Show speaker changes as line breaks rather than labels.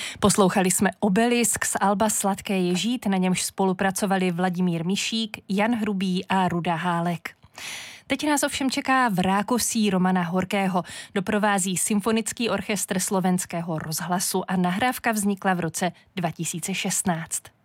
Poslouchali jsme Obelisk z alba Sladké je žít, na němž spolupracovali Vladimír Mišík, Jan Hrubý a Ruda Hálek. Teď nás ovšem čeká Vrákosí Romana Horkého. Doprovází Symfonický orchestr Slovenského rozhlasu a nahrávka vznikla v roce 2016.